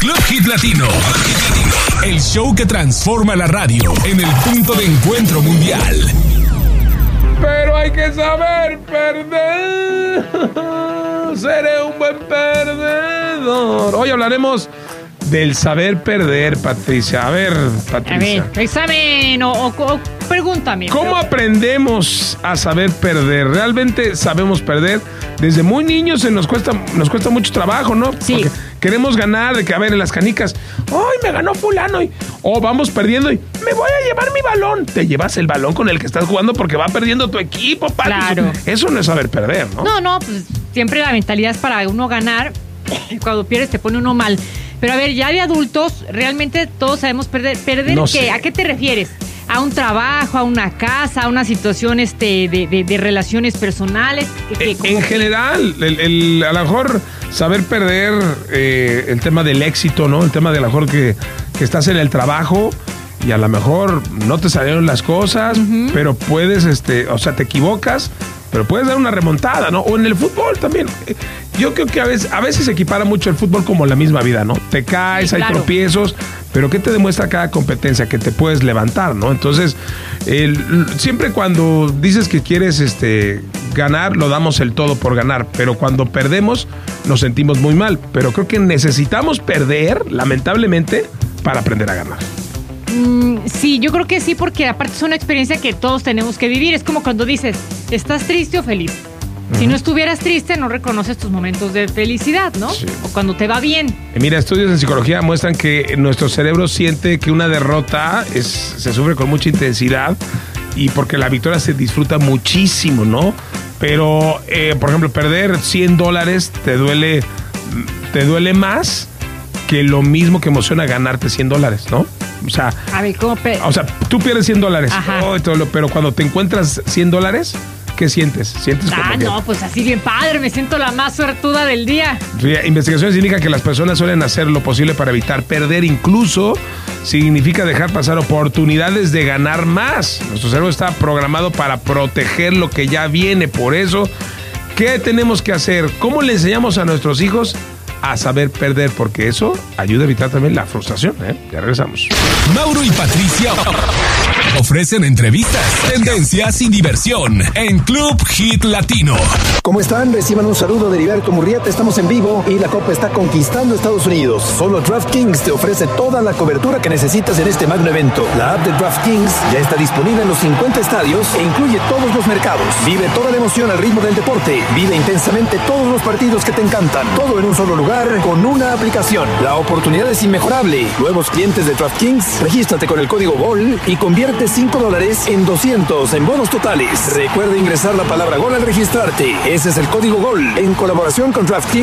Club Hit Latino. El show que transforma la radio en el punto de encuentro mundial. Pero hay que saber perder. Seré un buen perdedor. Hoy hablaremos del saber perder, Patricia. A ver, Patricia. A ver, examen o pregúntame. ¿Cómo aprendemos a saber perder? ¿Realmente sabemos perder? Desde muy niños nos cuesta mucho trabajo, ¿no? Sí. Porque queremos ganar, de que, a ver, en las canicas, ¡ay, me ganó fulano! O vamos perdiendo y me voy a llevar mi balón. Te llevas el balón con el que estás jugando porque va perdiendo tu equipo, Pati. Claro. Eso no es saber perder, ¿no? No, pues siempre la mentalidad es para uno ganar. Cuando pierdes te pone uno mal. Pero a ver, ya de adultos, realmente todos sabemos perder. ¿Perder No qué? sé. ¿A qué te refieres? ¿A un trabajo, a una casa, a una situación de relaciones personales? En general, a lo mejor saber perder el tema del éxito, ¿no? El tema de a lo mejor que estás en el trabajo y a lo mejor no te salieron las cosas, pero puedes, o sea, te equivocas, pero puedes dar una remontada, ¿no? O en el fútbol también. Yo creo que a veces se equipara mucho el fútbol como la misma vida, ¿no? Te caes, sí, claro. Hay tropiezos, pero ¿qué te demuestra cada competencia? Que te puedes levantar, ¿no? Entonces, siempre cuando dices que quieres ganar, lo damos el todo por ganar, pero cuando perdemos nos sentimos muy mal. Pero creo que necesitamos perder, lamentablemente, para aprender a ganar. Sí, yo creo que sí, porque aparte es una experiencia que todos tenemos que vivir. Es como cuando dices, ¿estás triste o feliz? Si no estuvieras triste, no reconoces tus momentos de felicidad, ¿no? Sí. O cuando te va bien. Mira, estudios en psicología muestran que nuestro cerebro siente que una derrota se sufre con mucha intensidad y porque la victoria se disfruta muchísimo, ¿no? Pero, por ejemplo, perder $100 te duele más que lo mismo que emociona ganarte $100, ¿no? O sea, a ver, ¿cómo tú pierdes $100. Ajá. Pero cuando te encuentras $100, ¿qué sientes? ¿Sientes como que... no, pues así bien padre, me siento la más suertuda del día. Investigaciones indican que las personas suelen hacer lo posible para evitar perder, incluso significa dejar pasar oportunidades de ganar más. Nuestro cerebro está programado para proteger lo que ya viene, por eso, ¿qué tenemos que hacer? ¿Cómo le enseñamos a nuestros hijos a saber perder? Porque eso ayuda a evitar también la frustración, ¿eh? Ya regresamos. Mauro y Patricia ofrecen entrevistas, tendencias y diversión en Club Hit Latino. ¿Cómo están? Reciban un saludo de Heriberto Murrieta. Estamos en vivo y la Copa está conquistando Estados Unidos. Solo DraftKings te ofrece toda la cobertura que necesitas en este magno evento. La app de DraftKings ya está disponible en los 50 estadios e incluye todos los mercados. Vive toda la emoción al ritmo del deporte. Vive intensamente todos los partidos que te encantan. Todo en un solo lugar con una aplicación. La oportunidad es inmejorable. Nuevos clientes de DraftKings, regístrate con el código GOL y convierte $5 en 200 en bonos totales. Recuerda ingresar la palabra GOL al registrarte. Ese es el código GOL en colaboración con DraftKings.